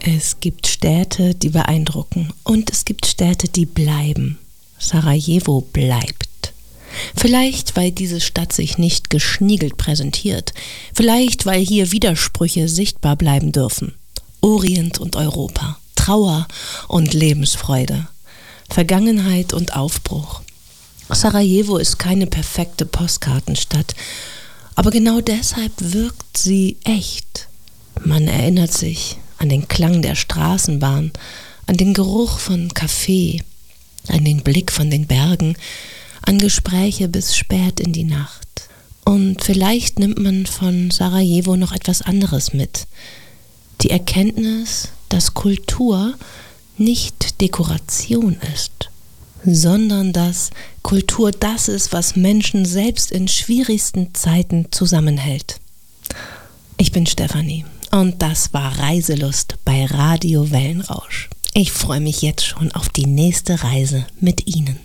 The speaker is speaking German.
Es gibt Städte, die beeindrucken und es gibt Städte, die bleiben. Sarajevo bleibt. Vielleicht, weil diese Stadt sich nicht geschniegelt präsentiert. Vielleicht, weil hier Widersprüche sichtbar bleiben dürfen. Orient und Europa, Trauer und Lebensfreude, Vergangenheit und Aufbruch. Sarajevo ist keine perfekte Postkartenstadt, aber genau deshalb wirkt sie echt. Man erinnert sich an den Klang der Straßenbahn, an den Geruch von Kaffee, an den Blick von den Bergen, an Gespräche bis spät in die Nacht. Und vielleicht nimmt man von Sarajevo noch etwas anderes mit. Die Erkenntnis, dass Kultur nicht Dekoration ist, sondern dass Kultur das ist, was Menschen selbst in schwierigsten Zeiten zusammenhält. Ich bin Stefanie und das war Reiselust bei Radio Wellenrausch. Ich freue mich jetzt schon auf die nächste Reise mit Ihnen.